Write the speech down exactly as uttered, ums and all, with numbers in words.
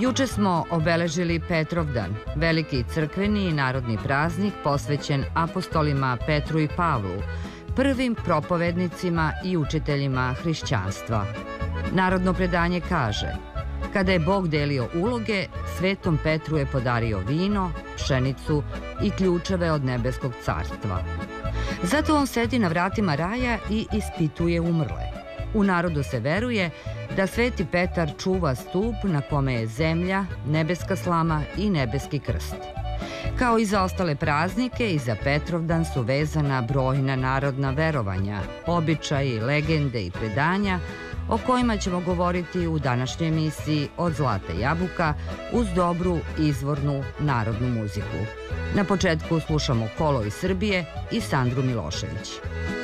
Juče smo obeležili Petrovdan, veliki crkveni i narodni praznik posvećen apostolima Petru i Pavlu, prvim propovednicima i učiteljima hrišćanstva. Narodno predanje kaže: kada je Bog delio uloge, Svetom Petru je podario vino, pšenicu i ključeve od nebeskog carstva. Zato on sedi na vratima raja i ispituje umrle. U narodu se veruje da Sveti Petar čuva stup na kome je zemlja, nebeska slama i nebeski krst. Kao i za ostale praznike, i za Petrovdan su vezana brojna narodna verovanja, običaji, legende i predanja o kojima ćemo govoriti u današnjoj emisiji Od zlata jabuka uz dobru izvornu narodnu muziku. Na početku slušamo Kolo iz Srbije i Sandru Milošević.